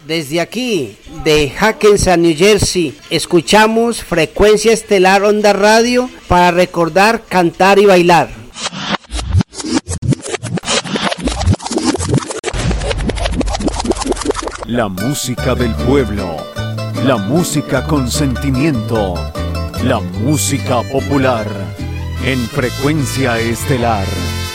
Desde aquí, de Hackensack, New Jersey, escuchamos Frecuencia Estelar Onda Radio para recordar, cantar y bailar. La música del pueblo, la música con sentimiento, la música popular, en Frecuencia Estelar.